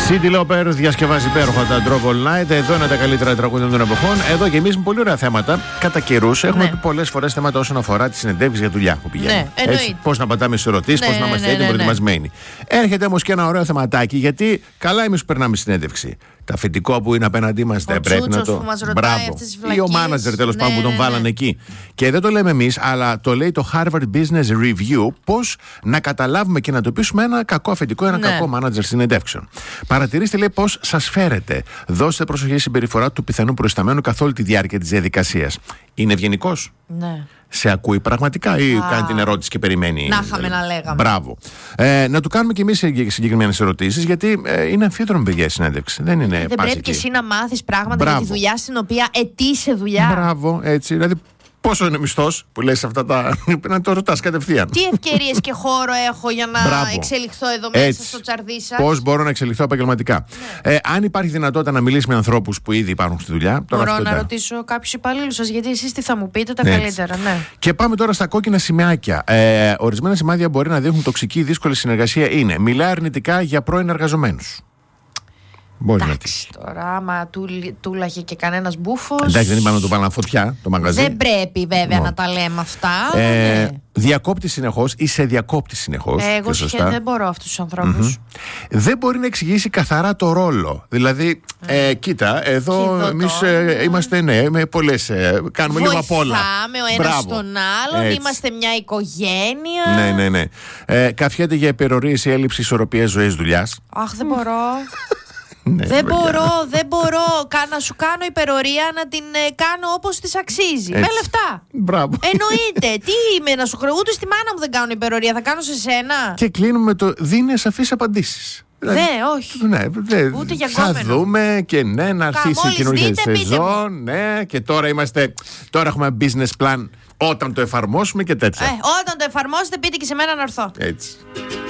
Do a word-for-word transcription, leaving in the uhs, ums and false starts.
Cyndi Lauper διασκευάζει υπέροχα τα Drove All Night. Εδώ είναι τα καλύτερα τραγούδια των εποχών. Εδώ και εμείς με πολύ ωραία θέματα. Κατά καιρούς έχουμε ναι. πει πολλές φορές θέματα όσον αφορά τις συνεντεύξεις για δουλειά που πηγαίνουν. Ναι, πώς να πατάμε στις ερωτήσεις, ναι, πώς να είμαστε ναι, έτοιμοι, ναι, ναι. προετοιμασμένοι. Έρχεται όμως και ένα ωραίο θεματάκι, γιατί καλά εμείς που περνάμε συνέντευξη. Τα αφεντικό που είναι απέναντί μας δεν πρέπει να το. Που μας ρωτάει Μπράβο. αυτές τις Ή ο μάνατζερ τέλος πάντων που τον βάλανε εκεί. Και δεν το λέμε εμείς, αλλά το λέει το Harvard Business Review, πώς να καταλάβουμε και να εντοπίσουμε ένα κακό αφεντικό, ένα ναι. κακό μάνατζερ συνεντεύξεων. Παρατηρήστε, λέει, πώς σας φέρετε. Δώστε προσοχή στην συμπεριφορά του πιθανού προϊσταμένου καθ' όλη τη διάρκεια της διαδικασίας. Είναι ευγενικός? Ναι. Σε ακούει πραγματικά ή Α, κάνει την ερώτηση και περιμένει? Να είχαμε να λέγαμε. Μπράβο. Ε, να του κάνουμε και εμείς συγκεκριμένες ερωτήσεις, γιατί ε, είναι αμφίδρομη, παιδιά, η συνέντευξη. Δεν είναι. Δεν πρέπει και εσύ να μάθεις πράγματα για τη δουλειά στην οποία ετήσαι δουλειά. Μπράβο, έτσι. Δηλαδή, πόσο είναι μισθός που λες αυτά τα. Να το ρωτάς κατευθείαν. Τι ευκαιρίες και χώρο έχω για να Μπράβο. εξελιχθώ εδώ μέσα Έτσι. στο τσαρδί σας. Πώς μπορώ να εξελιχθώ επαγγελματικά. Ναι. Ε, αν υπάρχει δυνατότητα να μιλήσει με ανθρώπους που ήδη υπάρχουν στη δουλειά. Τώρα μπορώ αυτό να τα... ρωτήσω κάποιους υπαλλήλους σας, γιατί εσείς τι θα μου πείτε τα Έτσι. καλύτερα. Ναι. Και πάμε τώρα στα κόκκινα σημαίακια. Ε, ορισμένα σημάδια μπορεί να δείχνουν τοξική ή δύσκολη συνεργασία. Είναι μιλά αρνητικά για πρώην εργαζομένους. Μπορεί να Εντάξει τώρα, άμα τούλαχε και κανένας μπούφος. Εντάξει, δεν είπαμε να το βάλουμε φωτιά το μαγαζί. Δεν πρέπει βέβαια Μο. να τα λέμε αυτά. Ε, ναι. Διακόπτει συνεχώς ή σε διακόπτει συνεχώς. Ε, εγώ και δεν μπορώ αυτούς τους ανθρώπους. Mm-hmm. Δεν μπορεί να εξηγήσει καθαρά το ρόλο. Δηλαδή, mm. ε, κοίτα, εδώ εμείς ε, είμαστε, ναι, με πολλές. Ε, κάνουμε λίγο απ' όλα. Βοηθάμε ο ένας Μπράβο. τον άλλον, Έτσι. είμαστε μια οικογένεια. Ναι, ναι, ναι. Ε, καφιέται για υπερορίες ή έλλειψη ισορροπίας ζωής-δουλειάς. Αχ, δεν μπορώ. Ναι, δεν παιδιά. μπορώ, δεν μπορώ Κα, να σου κάνω υπερορία, να την ε, κάνω όπως της αξίζει. Έτσι. Με λεφτά. Μπράβο. Εννοείται. Τι είμαι, να σου χρεώ, ούτε στη μάνα μου δεν κάνω υπερορία, θα κάνω σε σένα. Και κλείνουμε με το δίνει σαφείς απαντήσεις. Ναι, όχι. Ναι, δε, Ούτε για θα γκόμενο. δούμε και ναι, να αρχίσει η καινούργια σεζόν. Ναι, και τώρα είμαστε. Τώρα έχουμε business plan όταν το εφαρμόσουμε και τέτοια. Ε, όταν το εφαρμόσετε, πείτε και σε μένα να έρθω. Έτσι.